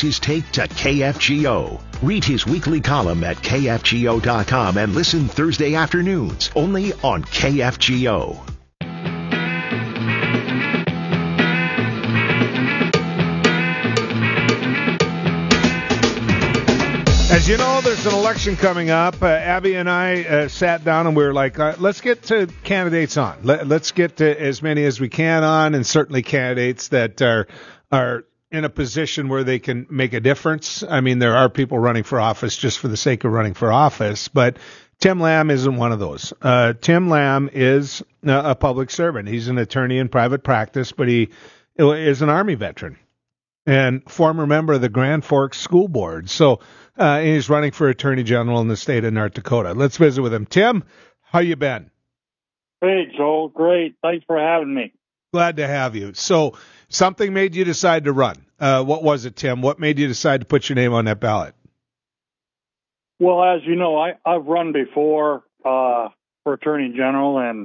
his take to KFGO. Read his weekly column at KFGO.com and listen Thursday afternoons only on KFGO. As you know, there's an election coming up. Abby and I sat down and we were like, let's get to candidates on. Let's get to as many as we can on, and certainly candidates that are in a position where they can make a difference. I mean, there are people running for office just for the sake of running for office, but Tim Lamb isn't one of those. Tim Lamb is a public servant. He's an attorney in private practice, but he is an Army veteran and former member of the Grand Forks School Board. So he's running for Attorney General in the state of North Dakota. Let's visit with him. Tim, how you been? Hey, Joel. Great. Thanks for having me. Glad to have you. So something made you decide to run. What was it, Tim? What made you decide to put your name on that ballot? Well, as you know, I've run before for Attorney General, and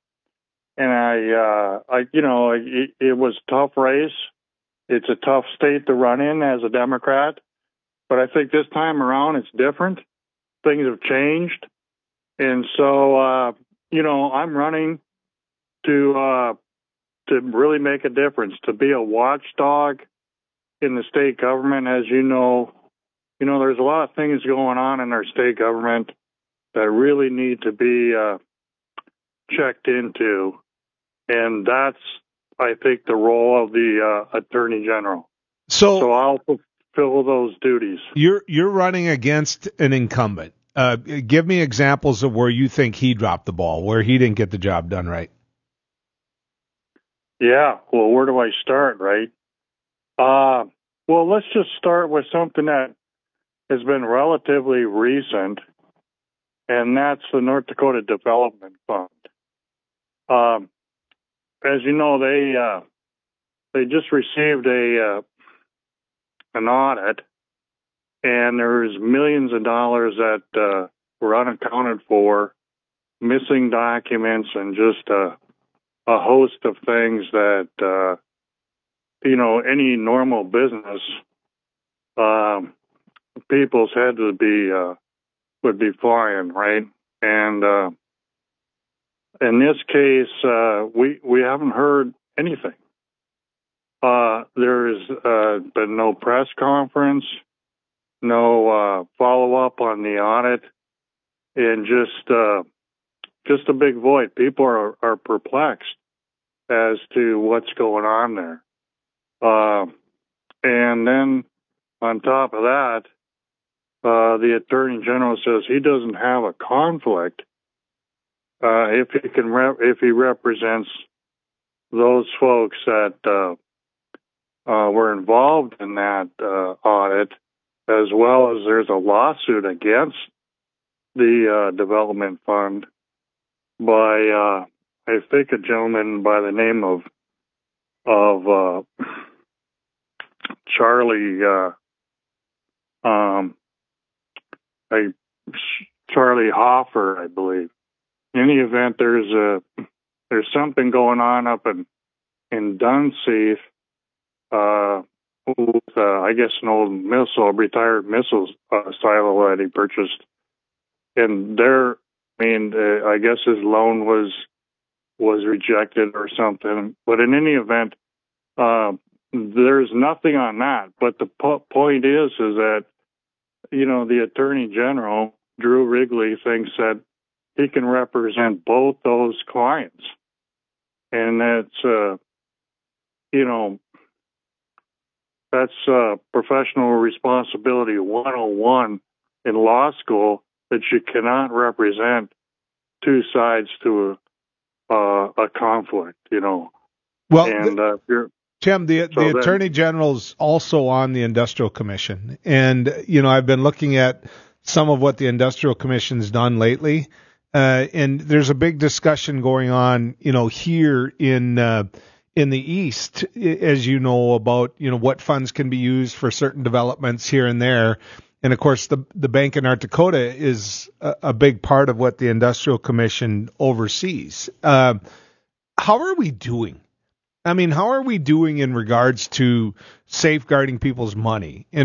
it was a tough race. It's a tough state to run in as a Democrat, but I think this time around it's different. Things have changed, and so I'm running to really make a difference, to be a watchdog in the state government. As you know, there's a lot of things going on in our state government that really need to be checked into, and that's, I think, the role of the Attorney General. So I'll fulfill those duties. You're running against an incumbent. Give me examples of where you think he dropped the ball, where he didn't get the job done right. Yeah, well, where do I start, right? Well, let's just start with something that has been relatively recent, and that's the North Dakota Development Fund. As you know, they just received an audit, and there's millions of dollars that were unaccounted for, missing documents, and just a host of things that any normal business people's heads would be flying, right? And in this case, we haven't heard anything. There's been no press conference, no follow-up on the audit, and just a big void. People are perplexed as to what's going on there. And then on top of that, the Attorney General says he doesn't have a conflict if he represents those folks that were involved in that audit, as well as there's a lawsuit against the development fund by I think a gentleman by the name of Charlie Charlie Hoffer, I believe. In any event, there's something going on up in Dunseith with I guess an old retired missile silo that he purchased, and I guess his loan was rejected or something. But in any event, there's nothing on that. But the point is that the Attorney General, Drew Wrigley, thinks that he can represent both those clients, and that's professional responsibility 101 in law school, that you cannot represent two sides to a conflict, Well, and Tim, the Attorney General's also on the Industrial Commission, and I've been looking at some of what the Industrial Commission's done lately, and there's a big discussion going on, here in the East, as you know, about what funds can be used for certain developments here and there. And of course, the Bank of North Dakota is a big part of what the Industrial Commission oversees. How are we doing? I mean, how are we doing in regards to safeguarding people's money?